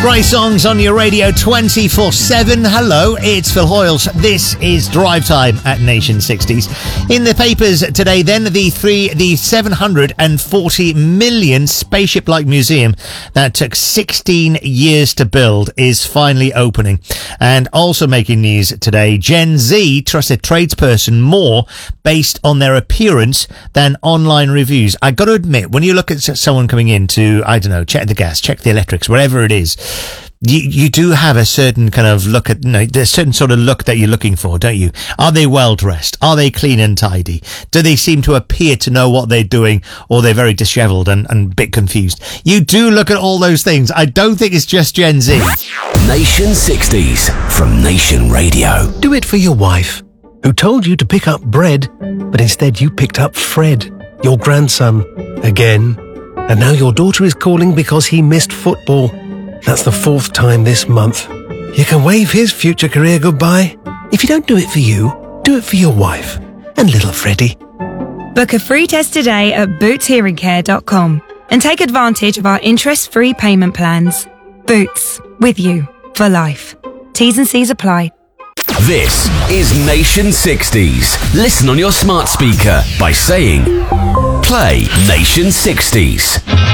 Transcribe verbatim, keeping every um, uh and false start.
Great songs on your radio twenty-four seven. Hello, it's Phil Hoyles. This is Drive Time at Nation sixties. In the papers today, then, the three, the seven hundred forty million spaceship-like museum that took sixteen years to build is finally opening. And also making news today, Gen Z trusts a tradesperson more based on their appearance than online reviews. I got to admit, when you look at someone coming in to, I don't know, check the gas, check the electrics, whatever it is, You, you do have a certain kind of look at, you know, there's a certain sort of look that you're looking for, don't you? Are they well dressed? Are they clean and tidy? Do they seem to appear to know what they're doing, or they're very dishevelled and, and a bit confused? You do look at all those things. I don't think it's just Gen Z. Nation sixties from Nation Radio. Do it for your wife, who told you to pick up bread, but instead you picked up Fred, your grandson, again. And now your daughter is calling because he missed football. That's the fourth time this month. You can wave his future career goodbye. If you don't do it for you, do it for your wife and little Freddie. Book a free test today at boots hearing care dot com and take advantage of our interest-free payment plans. Boots, with you for life. T's and C's apply. This is Nation sixties. Listen on your smart speaker by saying, play Nation sixties.